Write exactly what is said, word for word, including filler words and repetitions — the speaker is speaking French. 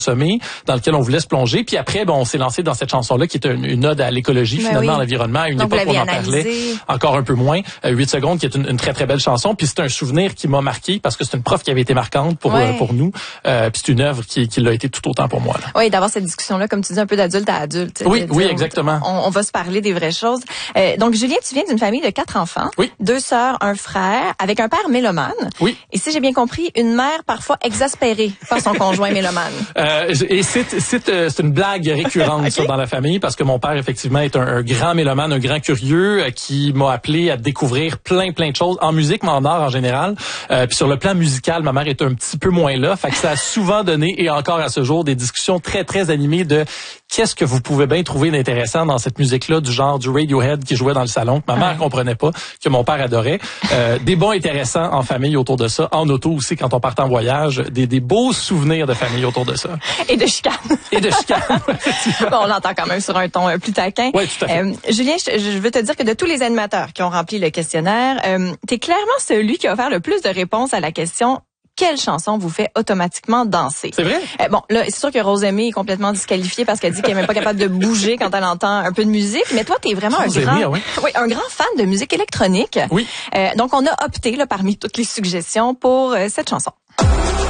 sommet dans lequel on voulait se plonger. Puis après, bon, on s'est lancé dans cette chanson-là qui est une, une ode à l'écologie, ben finalement, oui. à l'environnement, à une Donc, époque où on en analysé. parlait encore un peu moins. Euh, huit secondes, qui est une, une très, très belle chanson. Puis c'est un souvenir qui m'a marqué parce que c'est une prof qui avait été marquante pour, ouais. euh, pour nous. Euh, puis c'est une œuvre qui, qui l'a été tout autant pour moi. Là. Oui, d'avoir cette discussion-là, comme tu dis, un peu d'adulte à adulte. Oui, oui, exactement. On, on va se parler des vraies choses. Euh, donc, Julien, tu viens d'une famille de quatre enfants. Oui. Deux sœurs, un frère, avec un père mélomane. Oui. Et si j'ai bien compris, une mère parfois exaspérée par son conjoint mélomane. Euh, et c'est, c'est, euh, c'est une blague récurrente okay. ça, dans la famille parce que mon père effectivement est un, un grand mélomane, un grand curieux euh, qui m'a appelé à découvrir plein plein de choses en musique, mais en art en général. Euh, puis sur le plan musical, ma mère est un petit peu moins là, fait que ça a souvent donné et encore à ce jour des discussions très très animées de qu'est-ce que vous pouvez bien trouver d'intéressant dans cette musique-là du genre du Radiohead qui jouait dans le salon que ma mère ouais. comprenait pas, que mon père adorait. Euh, des bons intéressants en famille autour de ça, en auto aussi quand on part en voyage, des, des beaux souvenirs de famille autour de ça. Et de chicane. Et de chicane. Bon, on l'entend quand même sur un ton plus taquin. Oui, tout à fait. Euh, Julien, je, je veux te dire que de tous les animateurs qui ont rempli le questionnaire, euh, t'es clairement celui qui a offert le plus de réponses à la question quelle chanson vous fait automatiquement danser? C'est vrai? Euh, bon, là, c'est sûr que Rosemée est complètement disqualifiée parce qu'elle dit qu'elle est même pas capable de bouger quand elle entend un peu de musique. Mais toi, t'es vraiment Rosemée, un grand, oui. oui, un grand fan de musique électronique. Oui. Euh, donc, on a opté là parmi toutes les suggestions pour euh, cette chanson.